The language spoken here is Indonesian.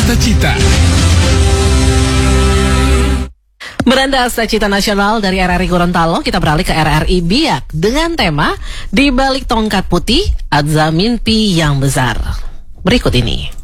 Cita-Cita. Beranda Cita Nasional dari RRI Gorontalo, kita beralih ke RRI Biak dengan tema Di Balik Tongkat Putih, Azza Mimpi Yang Besar. Berikut ini.